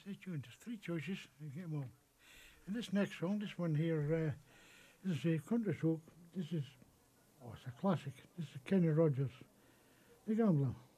stay tuned. There's three choices. You get them all. And this next song, this one here, this is a country folk. This is, oh, it's a classic. This is Kenny Rogers, The Gambler.